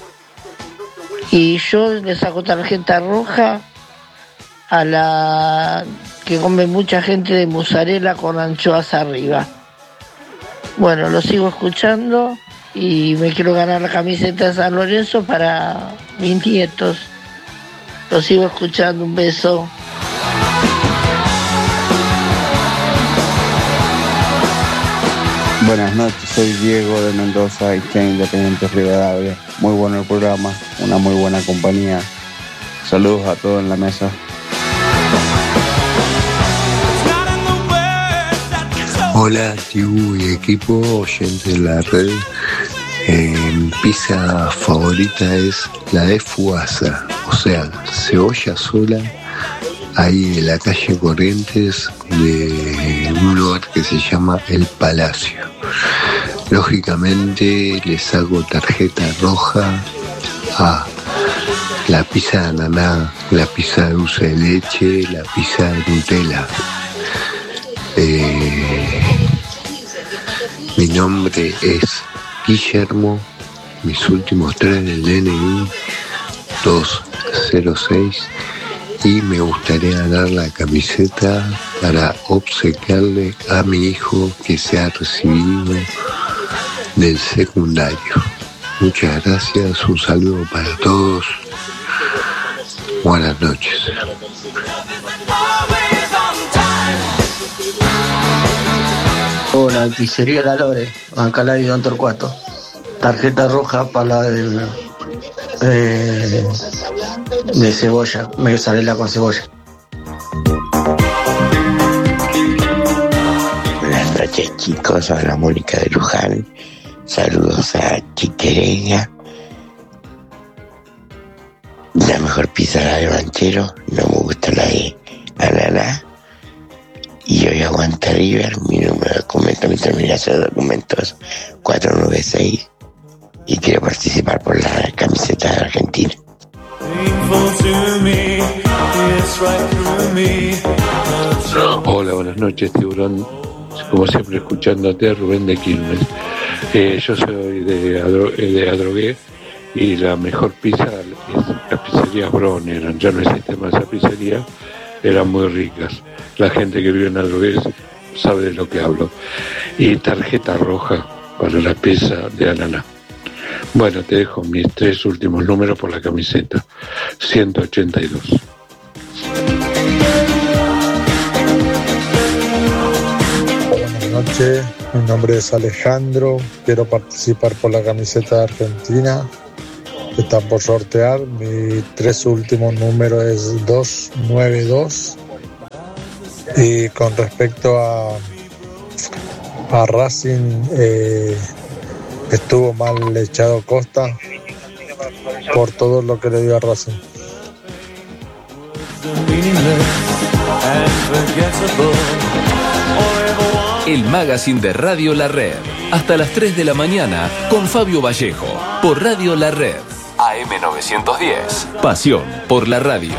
Y yo le saco tarjeta roja a la que come mucha gente de mozzarella con anchoas arriba. Bueno, lo sigo escuchando y me quiero ganar la camiseta de San Lorenzo para mis nietos. Lo sigo escuchando, un beso. Buenas noches, soy Diego de Mendoza, hincha Independiente Rivadavia. Muy bueno el programa, una muy buena compañía. Saludos a todos en la mesa. Hola, Tibu y equipo, oyente de la red. Eh, mi pizza favorita es la de Fugaza, o sea, cebolla sola, ahí en la calle Corrientes, de un lugar que se llama El Palacio. Lógicamente le saco tarjeta roja a la pizza de ananá, la pizza de dulce de leche, la pizza de Nutella. Eh, mi nombre es Guillermo, mis últimos tres del D N I dos cero seis, y me gustaría ganar la camiseta para obsequiarle a mi hijo que se ha recibido del secundario. Muchas gracias, un saludo para todos, buenas noches. Hola, pizzería La Lore, Bancalá y Don Torcuato. Tarjeta roja para la del, eh, de cebolla, mozzarella con cebolla. Buenas noches, chicos, habla Mónica de Luján. Saludos a Chiquereña. La mejor pizza la de ranchero, no me gusta la de ananá. Y hoy aguanta River, mi número de documento, mi terminación de documentos cuatro nueve seis, y quiero participar por la camiseta de Argentina. Hola, buenas noches, Tiburón. Como siempre, escuchándote, Rubén de Quilmes. Eh, yo soy de, Adro, de Adrogué, y la mejor pizza es la pizzería Bronner. Ya no existe más esa pizzería, eran muy ricas. La gente que vive en Adrogué sabe de lo que hablo. Y tarjeta roja para la pizza de ananá. Bueno, te dejo mis tres últimos números por la camiseta. ciento ochenta y dos. Buenas noches, mi nombre es Alejandro, quiero participar por la camiseta de Argentina, está por sortear, mi tres últimos números es doscientos noventa y dos. Y con respecto a, a Racing, eh, estuvo mal echado Costa por todo lo que le dio a Racing. El magazine de Radio La Red. Hasta las tres de la mañana con Fabio Vallejo. Por Radio La Red. A M novecientos diez. Pasión por la radio.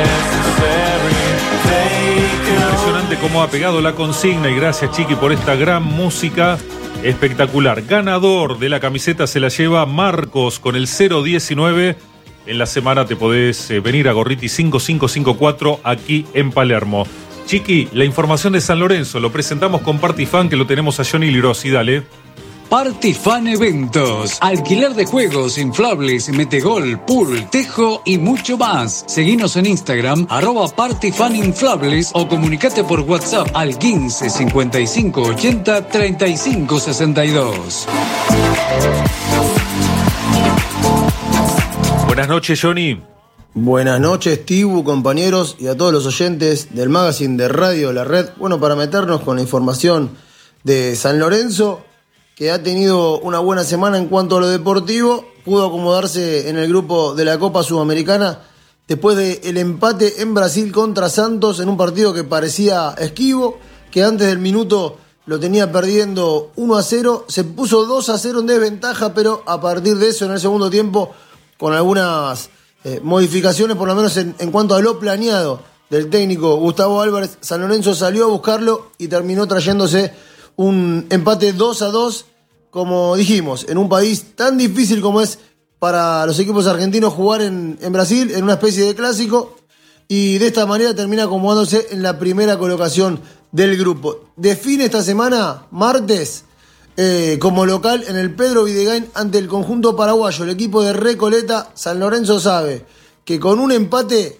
Impresionante cómo ha pegado la consigna y gracias, Chiqui, por esta gran música. Espectacular. Ganador de la camiseta se la lleva Marcos con el cero diecinueve. En la semana te podés eh, venir a Gorriti cinco cinco cinco cuatro aquí en Palermo. Chiqui, la información de San Lorenzo lo presentamos con Partifan, que lo tenemos a Johnny Lirosi. Dale. Partifan Eventos, alquiler de juegos, inflables, metegol, pool, tejo y mucho más. Seguinos en Instagram, arroba Partifan Inflables o comunicate por WhatsApp al quince cincuenta y cinco ochenta treinta y cinco sesenta y dos. Buenas noches, Johnny. Buenas noches, Tibu, compañeros, y a todos los oyentes del magazine de Radio La Red. Bueno, para meternos con la información de San Lorenzo, que ha tenido una buena semana en cuanto a lo deportivo, pudo acomodarse en el grupo de la Copa Sudamericana después del empate en Brasil contra Santos en un partido que parecía esquivo, que antes del minuto lo tenía perdiendo uno a cero, se puso dos a cero en desventaja, pero a partir de eso en el segundo tiempo, con algunas eh, modificaciones, por lo menos en, en cuanto a lo planeado del técnico Gustavo Álvarez, San Lorenzo salió a buscarlo y terminó trayéndose un empate dos a dos, como dijimos, en un país tan difícil como es para los equipos argentinos jugar en, en Brasil, en una especie de clásico, y de esta manera termina acomodándose en la primera colocación del grupo. Define esta semana, martes, eh, como local en el Pedro Videgain ante el conjunto paraguayo, el equipo de Recoleta. San Lorenzo sabe que con un empate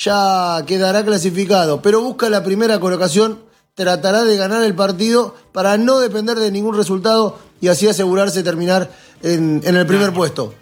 ya quedará clasificado, pero busca la primera colocación, tratará de ganar el partido para no depender de ningún resultado y así asegurarse terminar en, en el primer puesto.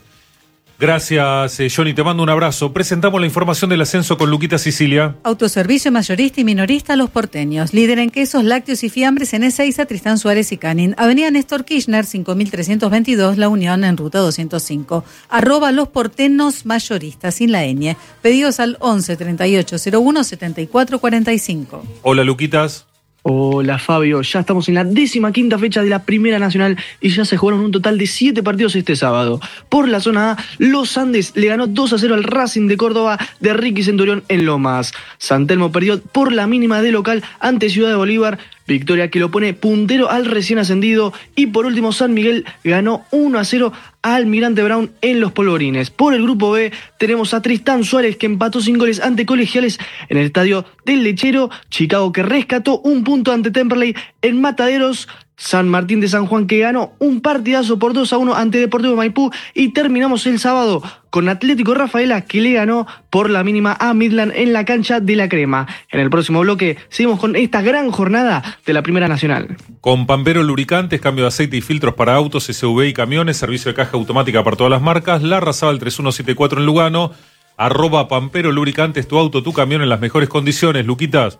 Gracias, eh, Johnny, te mando un abrazo. Presentamos la información del ascenso con Luquita Sicilia. Autoservicio mayorista y minorista Los Porteños. Líder en quesos, lácteos y fiambres en Ezeiza, Tristán Suárez y Canin. Avenida Néstor Kirchner, cinco mil trescientos veintidós, La Unión, en ruta doscientos cinco. Arroba Los Porteños mayoristas, sin la ñ. Pedidos al once treinta y ocho cero uno setenta y cuatro cuarenta y cinco. Hola, Luquitas. Hola Fabio, ya estamos en la décima quinta fecha de la Primera Nacional y ya se jugaron un total de siete partidos este sábado. Por la zona A, Los Andes le ganó dos a cero al Racing de Córdoba de Ricky Centurión en Lomas. San Telmo perdió por la mínima de local ante Ciudad de Bolívar, victoria que lo pone puntero al recién ascendido. Y por último, San Miguel ganó uno a cero a Almirante Brown en Los Polvorines. Por el grupo B tenemos a Tristán Suárez, que empató sin goles ante Colegiales en el estadio del Lechero. Chicago, que rescató un punto ante Temperley en Mataderos. San Martín de San Juan, que ganó un partidazo por dos a uno ante Deportivo Maipú. Y terminamos el sábado con Atlético Rafaela, que le ganó por la mínima a Midland en la cancha de La Crema. En el próximo bloque seguimos con esta gran jornada de la Primera Nacional. Con Pampero Lubricantes, cambio de aceite y filtros para autos, S U V y camiones, servicio de caja automática para todas las marcas. La Razabal tres uno siete cuatro en Lugano. Arroba Pampero Lubricantes, tu auto, tu camión en las mejores condiciones. Luquitas.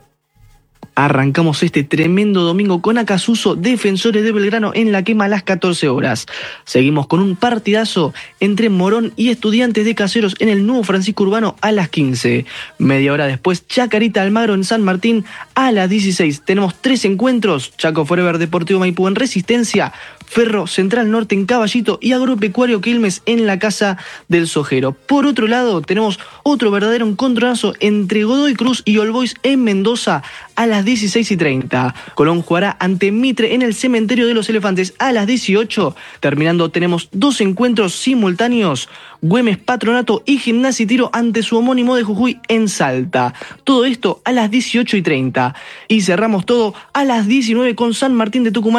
Arrancamos este tremendo domingo con Acasuso, Defensores de Belgrano en La Quema a las catorce horas. Seguimos con un partidazo entre Morón y Estudiantes de Caseros en el Nuevo Francisco Urbano a las quince. Media hora después, Chacarita Almagro en San Martín a las dieciséis. Tenemos tres encuentros: Chaco Forever Deportivo Maipú en Resistencia, Ferro Central Norte en Caballito y Agropecuario Quilmes en la Casa del Sojero. Por otro lado, tenemos otro verdadero encontronazo entre Godoy Cruz y All Boys en Mendoza a las dieciséis y treinta. Colón jugará ante Mitre en el Cementerio de los Elefantes a las dieciocho. Terminando, tenemos dos encuentros simultáneos: Güemes Patronato y Gimnasia y Tiro ante su homónimo de Jujuy en Salta. Todo esto a las dieciocho y treinta. Y cerramos todo a las diecinueve con San Martín de Tucumán, que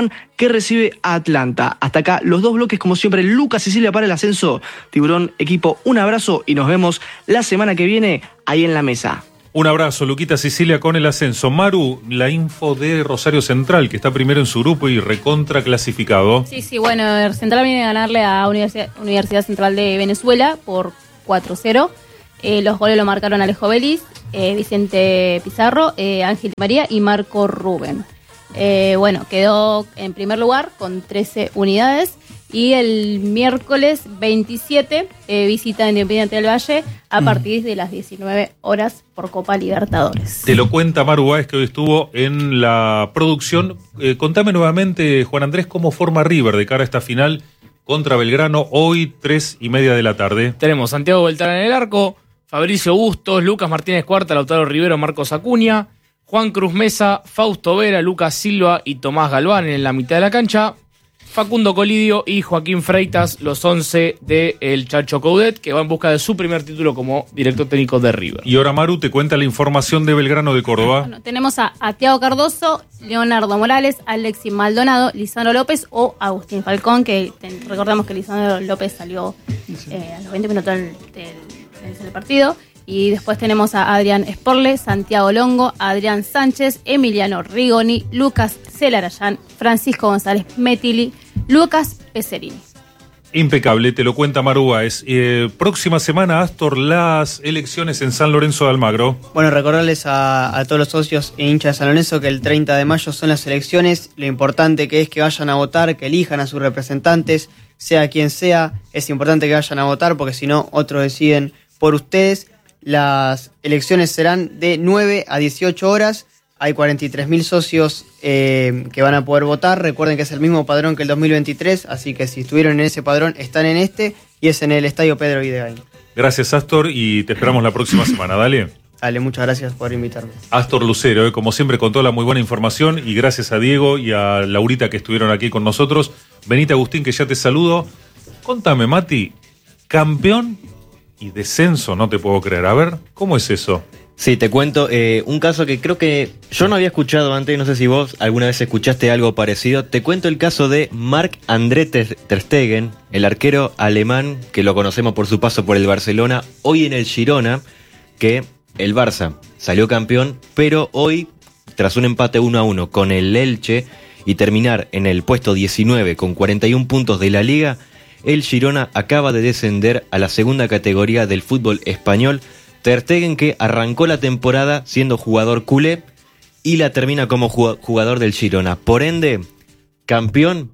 que recibe a Atlanta. Hasta acá los dos bloques, como siempre, Lucas Sicilia para el ascenso. Tiburón, equipo, un abrazo y nos vemos la semana que viene ahí en la mesa. Un abrazo, Luquita Sicilia con el ascenso. Maru, la info de Rosario Central, que está primero en su grupo y recontra clasificado. Sí, sí, bueno, Central viene a ganarle a Universidad, Universidad Central de Venezuela por cuatro cero. Eh, los goles lo marcaron Alejo Vélez, eh, Vicente Pizarro, eh, Ángel María y Marco Rubén. Eh, bueno, quedó en primer lugar con trece unidades. Y el miércoles veintisiete eh, visita Independiente del Valle a partir de las diecinueve horas por Copa Libertadores. Te lo cuenta Maru Báez, que hoy estuvo en la producción. Eh, contame nuevamente, Juan Andrés, cómo forma River de cara a esta final contra Belgrano, hoy tres y media de la tarde. Tenemos Santiago Beltrán en el arco, Fabricio Bustos, Lucas Martínez Cuarta, Lautaro Rivero, Marcos Acuña, Juan Cruz Mesa, Fausto Vera, Lucas Silva y Tomás Galván en la mitad de la cancha. Facundo Colidio y Joaquín Freitas, los once de el Chacho Coudet, que va en busca de su primer título como director técnico de River. Y ahora Maru te cuenta la información de Belgrano de Córdoba. Bueno, tenemos a, a Thiago Cardoso, Leonardo Morales, Alexis Maldonado, Lisandro López o Agustín Falcón, que ten, recordemos que Lisandro López salió eh, a los veinte minutos del, del, del partido. Y después tenemos a Adrián Sporle, Santiago Longo, Adrián Sánchez, Emiliano Rigoni, Lucas Celarayán, Francisco González Metili, Lucas Peserini. Impecable, te lo cuenta Maru Báez. Eh, próxima semana, Astor, las elecciones en San Lorenzo de Almagro. Bueno, recordarles a, a todos los socios e hinchas de San Lorenzo que el treinta de mayo son las elecciones. Lo importante que es que vayan a votar, que elijan a sus representantes, sea quien sea. Es importante que vayan a votar porque si no, otros deciden por ustedes. Las elecciones serán de nueve a dieciocho horas. Hay cuarenta y tres mil socios eh, que van a poder votar. Recuerden que es el mismo padrón que el dos mil veintitrés, así que si estuvieron en ese padrón, están en este, y es en el Estadio Pedro Videgain. Gracias, Astor, y te esperamos la próxima semana. Dale. Dale, muchas gracias por invitarme. Astor Lucero, eh, como siempre, con toda la muy buena información, y gracias a Diego y a Laurita que estuvieron aquí con nosotros. Benita Agustín, que ya te saludo. Contame, Mati, campeón y descenso, no te puedo creer. A ver, ¿cómo es eso? Sí, te cuento, eh, un caso que creo que yo no había escuchado antes, no sé si vos alguna vez escuchaste algo parecido. Te cuento el caso de Marc-André Ter Stegen, el arquero alemán, que lo conocemos por su paso por el Barcelona, hoy en el Girona, que el Barça salió campeón, pero hoy, tras un empate uno a uno con el Elche y terminar en el puesto diecinueve con cuarenta y un puntos de la Liga, el Girona acaba de descender a la segunda categoría del fútbol español. Ter Stegen, que arrancó la temporada siendo jugador culé y la termina como jugador del Girona. Por ende, campeón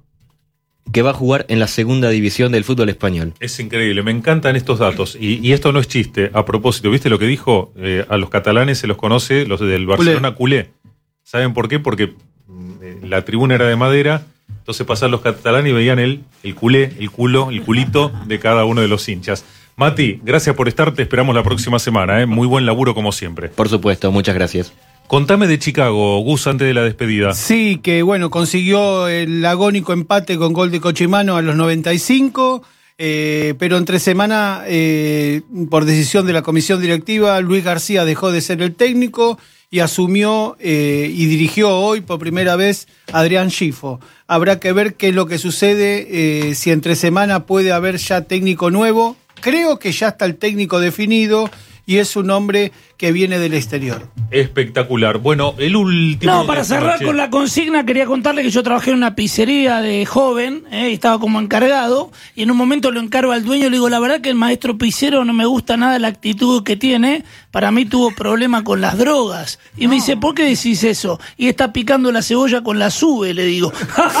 que va a jugar en la segunda división del fútbol español. Es increíble, me encantan estos datos. Y, y esto no es chiste. A propósito, ¿viste lo que dijo? Eh, a los catalanes se los conoce, los del Barcelona, culé. culé. ¿Saben por qué? Porque eh, la tribuna era de madera. Entonces pasaban los catalanes y veían el, el culé, el culo, el culito de cada uno de los hinchas. Mati, gracias por estar, te esperamos la próxima semana, ¿eh? Muy buen laburo como siempre. Por supuesto, muchas gracias. Contame de Chicago, Gus, antes de la despedida. Sí, que bueno, consiguió el agónico empate con gol de Cochimano a los noventa y cinco, eh, pero entre semana, eh, por decisión de la comisión directiva, Luis García dejó de ser el técnico y asumió eh, y dirigió hoy por primera vez a Adrián Schifo. Habrá que ver qué es lo que sucede, eh, si entre semana puede haber ya técnico nuevo. Creo que ya está el técnico definido y es un hombre que viene del exterior. Espectacular. Bueno, el último... No, para cerrar noche. Con la consigna, quería contarle que yo trabajé en una pizzería de joven, eh, estaba como encargado, y en un momento lo encargo al dueño, le digo, la verdad que el maestro pizzero no me gusta nada la actitud que tiene, para mí tuvo problema con las drogas. Y no. Me dice, ¿por qué decís eso? Y está picando la cebolla con la sube, le digo.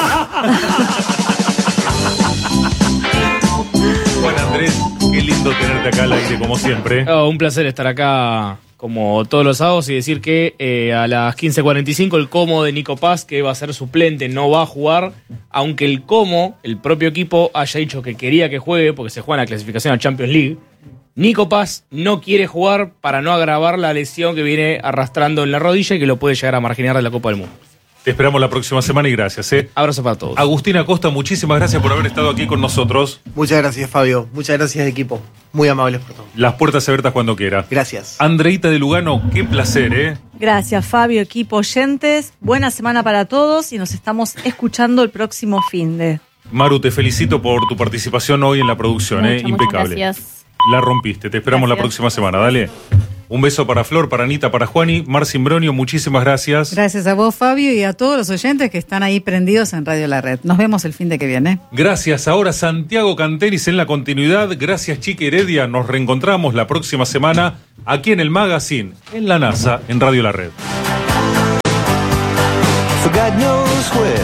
Juan Andrés, qué lindo tenerte acá al aire, como siempre. Oh, un placer estar acá como todos los sábados y decir que eh, a las quince cuarenta y cinco el Como de Nico Paz, que va a ser suplente, no va a jugar, aunque el Como, el propio equipo, haya dicho que quería que juegue porque se juega en la clasificación a Champions League. Nico Paz no quiere jugar para no agravar la lesión que viene arrastrando en la rodilla y que lo puede llegar a marginar de la Copa del Mundo. Te esperamos la próxima semana y gracias. ¿eh? Abrazo para todos. Agustín Acosta, muchísimas gracias por haber estado aquí con nosotros. Muchas gracias, Fabio. Muchas gracias, equipo. Muy amables por todo. Las puertas abiertas cuando quiera. Gracias. Andreita de Lugano, qué placer, ¿eh? Gracias, Fabio, equipo, oyentes. Buena semana para todos y nos estamos escuchando el próximo fin de. Maru, te felicito por tu participación hoy en la producción, Muchas, ¿eh? muchas Impecable. gracias. La rompiste. Te esperamos Gracias. la próxima semana, dale. Un beso para Flor, para Anita, para Juani. Marcin Bronio, muchísimas gracias. Gracias a vos, Fabio, y a todos los oyentes que están ahí prendidos en Radio La Red. Nos vemos el fin de que viene. Gracias. Ahora Santiago Canteris en la continuidad. Gracias, Chica Heredia. Nos reencontramos la próxima semana aquí en el Magazine, en la NASA, en Radio La Red. For God knows where.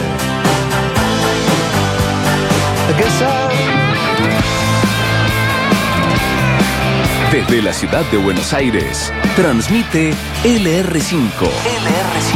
I guess I'll... Desde la ciudad de Buenos Aires, transmite L R cinco. L R cinco.